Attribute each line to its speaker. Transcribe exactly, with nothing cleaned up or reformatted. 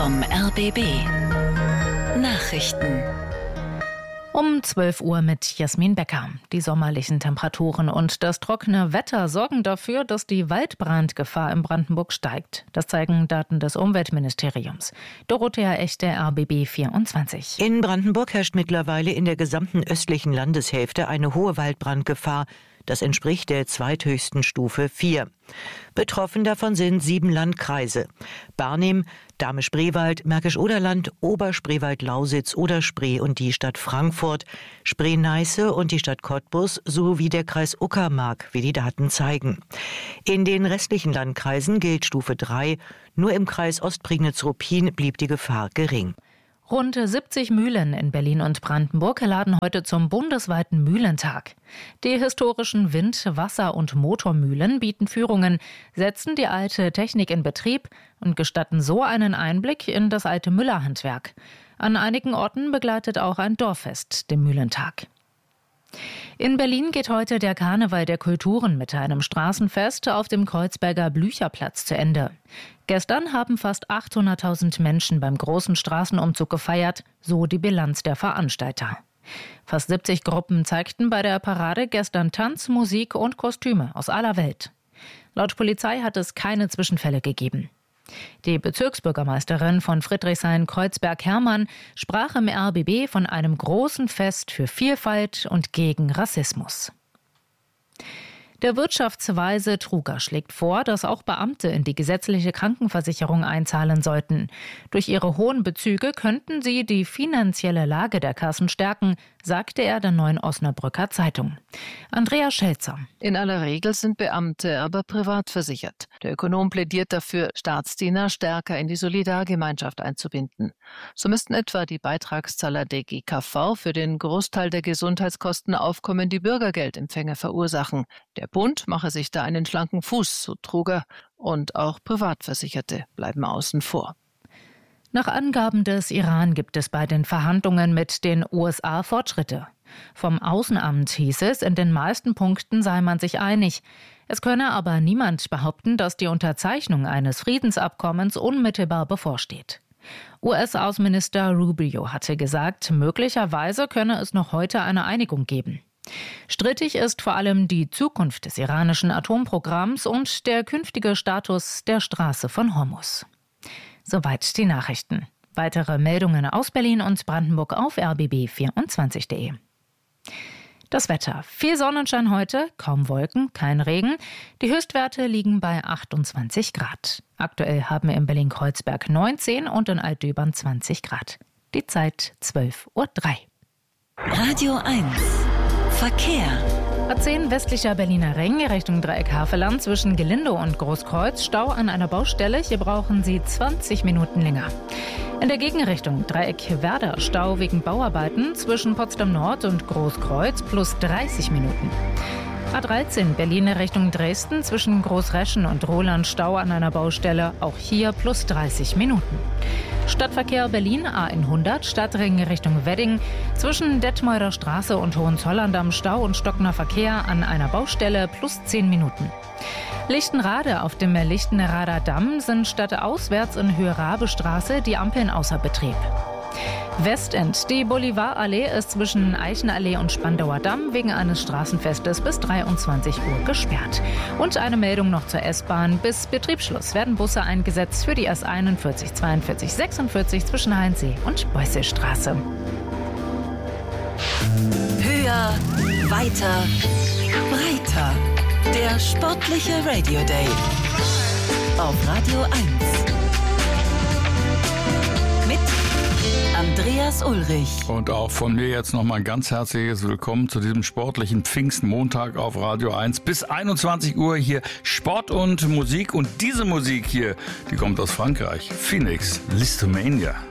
Speaker 1: vom R B B. Nachrichten.
Speaker 2: Um zwölf Uhr mit Jasmin Becker. Die sommerlichen Temperaturen und das trockene Wetter sorgen dafür, dass die Waldbrandgefahr in Brandenburg steigt. Das zeigen Daten des Umweltministeriums. Dorothea Echte, R B B vierundzwanzig.
Speaker 3: In Brandenburg herrscht mittlerweile in der gesamten östlichen Landeshälfte eine hohe Waldbrandgefahr. Das entspricht der zweithöchsten Stufe vier. Betroffen davon sind sieben Landkreise: Barnim, Dahme-Spreewald, Märkisch-Oderland, Oberspreewald-Lausitz, Oder-Spree und die Stadt Frankfurt, Spree-Neiße und die Stadt Cottbus sowie der Kreis Uckermark, wie die Daten zeigen. In den restlichen Landkreisen gilt Stufe drei. Nur im Kreis Ostprignitz-Ruppin blieb die Gefahr gering.
Speaker 2: Rund siebzig Mühlen in Berlin und Brandenburg laden heute zum bundesweiten Mühlentag. Die historischen Wind-, Wasser- und Motormühlen bieten Führungen, setzen die alte Technik in Betrieb und gestatten so einen Einblick in das alte Müllerhandwerk. An einigen Orten begleitet auch ein Dorffest den Mühlentag. In Berlin geht heute der Karneval der Kulturen mit einem Straßenfest auf dem Kreuzberger Blücherplatz zu Ende. Gestern haben fast achthunderttausend Menschen beim großen Straßenumzug gefeiert, so die Bilanz der Veranstalter. Fast siebzig Gruppen zeigten bei der Parade gestern Tanz, Musik und Kostüme aus aller Welt. Laut Polizei hat es keine Zwischenfälle gegeben. Die Bezirksbürgermeisterin von Friedrichshain-Kreuzberg Hermann sprach im R B B von einem großen Fest für Vielfalt und gegen Rassismus. Der Wirtschaftsweise Truger schlägt vor, dass auch Beamte in die gesetzliche Krankenversicherung einzahlen sollten. Durch ihre hohen Bezüge könnten sie die finanzielle Lage der Kassen stärken, sagte er der Neuen Osnabrücker Zeitung. Andrea Schelzer.
Speaker 4: In aller Regel sind Beamte aber privat versichert. Der Ökonom plädiert dafür, Staatsdiener stärker in die Solidargemeinschaft einzubinden. So müssten etwa die Beitragszahler der G K V für den Großteil der Gesundheitskosten aufkommen, die Bürgergeldempfänger verursachen. Der Bund mache sich da einen schlanken Fuß, so Truger, und auch Privatversicherte bleiben außen vor.
Speaker 2: Nach Angaben des Iran gibt es bei den Verhandlungen mit den U S A Fortschritte. Vom Außenamt hieß es, in den meisten Punkten sei man sich einig. Es könne aber niemand behaupten, dass die Unterzeichnung eines Friedensabkommens unmittelbar bevorsteht. U S-Außenminister Rubio hatte gesagt, möglicherweise könne es noch heute eine Einigung geben. Strittig ist vor allem die Zukunft des iranischen Atomprogramms und der künftige Status der Straße von Hormuz. Soweit die Nachrichten. Weitere Meldungen aus Berlin und Brandenburg auf r b b vierundzwanzig punkt de. Das Wetter. Viel Sonnenschein heute, kaum Wolken, kein Regen. Die Höchstwerte liegen bei achtundzwanzig Grad. Aktuell haben wir in Berlin-Kreuzberg neunzehn und in Altdöbern zwanzig Grad. Die Zeit zwölf Uhr drei.
Speaker 1: Radio eins. Verkehr.
Speaker 2: A zehn westlicher Berliner Ring Richtung Dreieck Havelland zwischen Gelinde und Großkreuz. Stau an einer Baustelle. Hier brauchen Sie zwanzig Minuten länger. In der Gegenrichtung Dreieck Werder Stau wegen Bauarbeiten zwischen Potsdam Nord und Großkreuz plus dreißig Minuten. A dreizehn Berlin Richtung Dresden zwischen Großreschen und Roland Stau an einer Baustelle. Auch hier plus dreißig Minuten. Stadtverkehr Berlin A hundert, Stadtring Richtung Wedding, zwischen Detmolder Straße und Hohenzollern am Stau und stockender Verkehr an einer Baustelle plus zehn Minuten. Lichtenrade auf dem Lichtenrader Damm sind stadtauswärts in Höhe Rabestraße die Ampeln außer Betrieb. Westend. Die Bolivarallee ist zwischen Eichenallee und Spandauer Damm wegen eines Straßenfestes bis dreiundzwanzig Uhr gesperrt. Und eine Meldung noch zur S-Bahn. Bis Betriebsschluss werden Busse eingesetzt für die S einundvierzig, zweiundvierzig, sechsundvierzig zwischen Heinzsee und Beuselstraße.
Speaker 1: Höher, weiter, breiter. Der sportliche Radio Day auf Radio eins. Mit Andreas Ulrich.
Speaker 5: Und auch von mir jetzt nochmal ein ganz herzliches Willkommen zu diesem sportlichen Pfingstmontag auf Radio eins. Bis einundzwanzig Uhr hier Sport und Musik. Und diese Musik hier, die kommt aus Frankreich. Phoenix, Listomania.